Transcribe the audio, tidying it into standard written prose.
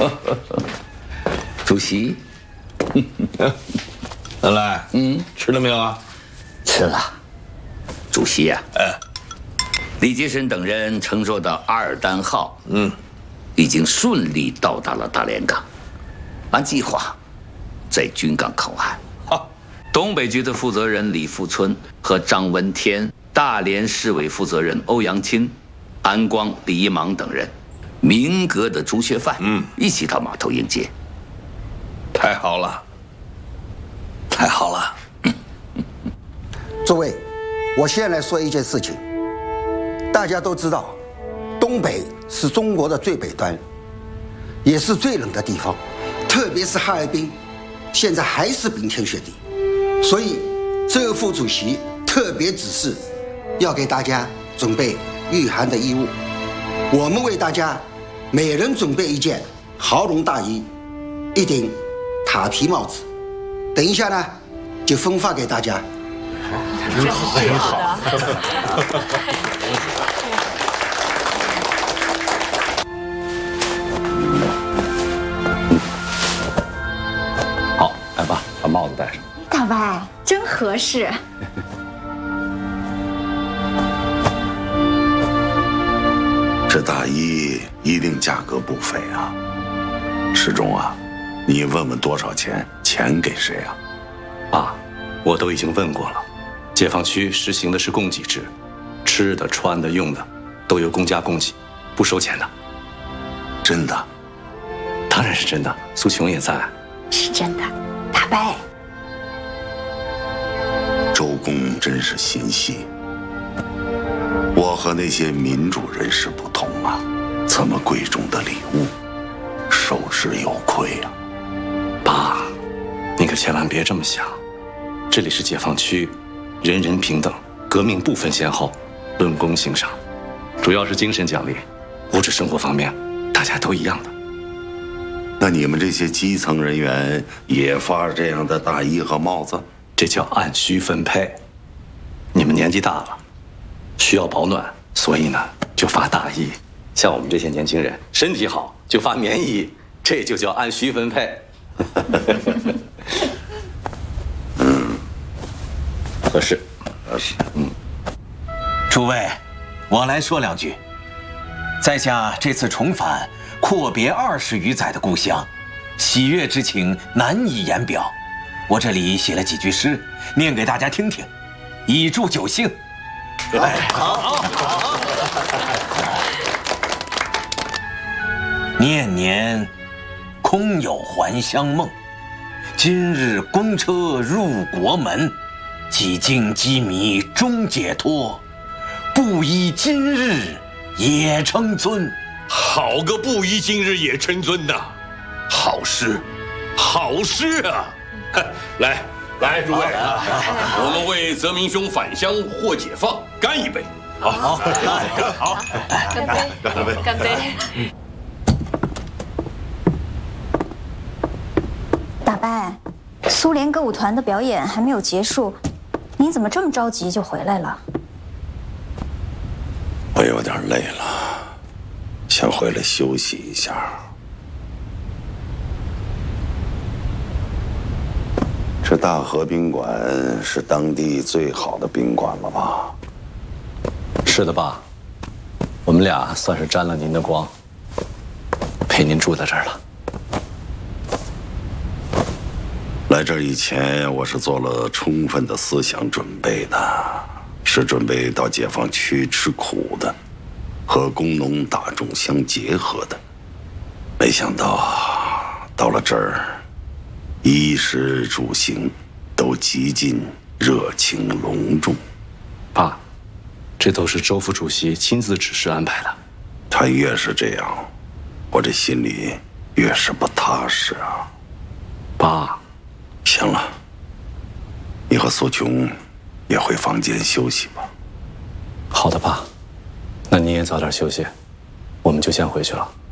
主席， 南来，吃了没有啊？ 吃了。主席呀，李杰生等人乘坐的阿尔丹号，已经顺利到达了大连港，按计划，在军港靠岸。东北局的负责人李富春和张文天，大连市委负责人欧阳青、安光、李一芒等人，民革的朱学范，一起到码头迎接。 太好了，太好了！ 诸位，我先来说一件事情。大家都知道，东北是中国的最北端，也是最冷的地方，特别是哈尔滨，现在还是冰天雪地。所以，这副主席特别指示，要给大家准备御寒的衣物。我们为大家每人准备一件毫绒大衣，一顶塔皮帽子。等一下呢，就分发给大家。 真好的。 好，来吧，把帽子戴上。 大伯真合适。 这大衣一定价格不菲啊！世忠啊，你问问多少钱？钱给谁啊？ 爸，我都已经问过了，解放区实行的是供给制，吃的、穿的、用的都由公家供给，不收钱的。 真的？ 当然是真的。苏琼也在。 是真的，大伯。 周公真是心细。我和那些民主人士不同啊，这么贵重的礼物，受之有愧啊。 爸，你可千万别这么想，这里是解放区，人人平等，革命不分先后，论功行赏，主要是精神奖励，物质生活方面大家都一样的。 那你们这些基层人员也发这样的大衣和帽子？ 这叫按需分配。你们年纪大了，需要保暖，所以呢就发大衣。像我们这些年轻人身体好就发棉衣，这就叫按需分配。合适，合适。 诸位，我来说两句。在下这次重返阔别20余载的故乡，喜悦之情难以言表。我这里写了几句诗，念给大家听听，以助酒兴。好。年年空有还乡梦，今日公车入国门。几经羁縻终解脱，不依今日也称尊。 好个不依今日也称尊呐！好诗，好诗啊！来，诸位，我们为泽明兄返乡获解放干一杯！好， 干杯！干杯！ 大伯，苏联歌舞团的表演还没有结束，你怎么这么着急就回来了？ 我有点累了，想回来休息一下。这大河宾馆是当地最好的宾馆了吧？ 是的，爸，我们俩算是沾了您的光，陪您住在这儿了。 来这儿以前，我是做了充分的思想准备的，是准备到解放区吃苦的，和工农大众相结合的。没想到到了这儿，衣食住行都极尽热情隆重。 爸，这都是周副主席亲自指示安排的。 他越是这样，我这心里越是不踏实啊。 爸， 行了，你和苏琼也回房间休息吧。 好的，爸，那你也早点休息，我们就先回去了。